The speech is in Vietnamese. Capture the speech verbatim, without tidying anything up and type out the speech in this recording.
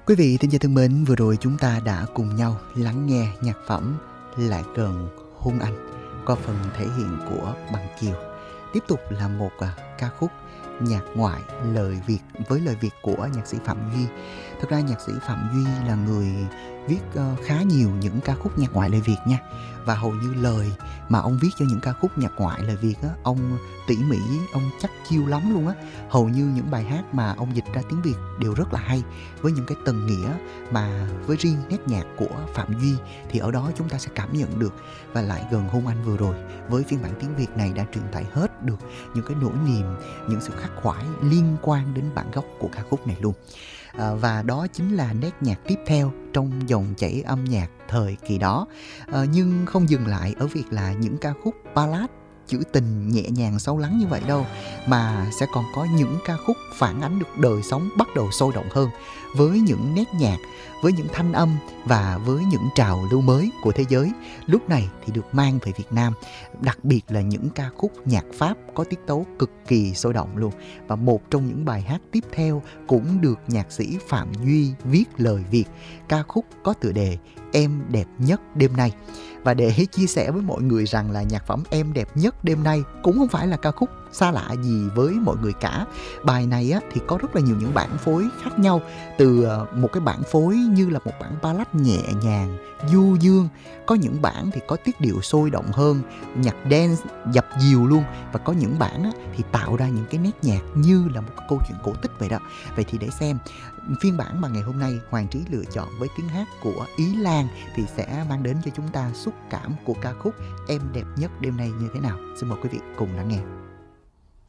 Quý vị thính giả thân mến, vừa rồi chúng ta đã cùng nhau lắng nghe nhạc phẩm Lại Gần Hôn Anh qua phần thể hiện của Bằng Kiều. Tiếp tục là một à, ca khúc nhạc ngoại lời Việt với lời Việt của nhạc sĩ Phạm Duy. Thật ra nhạc sĩ Phạm Duy là người viết uh, khá nhiều những ca khúc nhạc ngoại lời Việt nha. Và hầu như lời mà ông viết cho những ca khúc nhạc ngoại lời Việt á, ông tỉ mỉ, ông chắc chiêu lắm luôn á. Hầu như những bài hát mà ông dịch ra tiếng Việt đều rất là hay, với những cái tầng nghĩa mà với riêng nét nhạc của Phạm Duy thì ở đó chúng ta sẽ cảm nhận được. Và Lại Gần Hôn Anh vừa rồi với phiên bản tiếng Việt này đã truyền tải hết được những cái nỗi niềm, những sự khắc khoải liên quan đến bản gốc của ca khúc này luôn. À, và đó chính là nét nhạc tiếp theo trong dòng chảy âm nhạc thời kỳ đó. À, nhưng không dừng lại ở việc là những ca khúc ballad trữ tình nhẹ nhàng sâu lắng như vậy đâu, mà sẽ còn có những ca khúc phản ánh được đời sống bắt đầu sôi động hơn, với những nét nhạc, với những thanh âm và với những trào lưu mới của thế giới lúc này thì được mang về Việt Nam. Đặc biệt là những ca khúc nhạc Pháp có tiết tấu cực kỳ sôi động luôn. Và một trong những bài hát tiếp theo cũng được nhạc sĩ Phạm Duy viết lời Việt, ca khúc có tựa đề Em Đẹp Nhất Đêm Nay. Và để chia sẻ với mọi người rằng là nhạc phẩm Em Đẹp Nhất Đêm Nay cũng không phải là ca khúc xa lạ gì với mọi người cả. Bài này á, thì có rất là nhiều những bản phối khác nhau, từ một cái bản phối như là một bản ballad nhẹ nhàng, du dương, có những bản thì có tiết điệu sôi động hơn, nhạc dance dập dìu luôn, và có những bản á, thì tạo ra những cái nét nhạc như là một cái câu chuyện cổ tích vậy đó. Vậy thì để xem phiên bản mà ngày hôm nay Hoàng Trí lựa chọn với tiếng hát của Ý Lan thì sẽ mang đến cho chúng ta xúc cảm của ca khúc Em Đẹp Nhất Đêm Nay như thế nào. Xin mời quý vị cùng lắng nghe.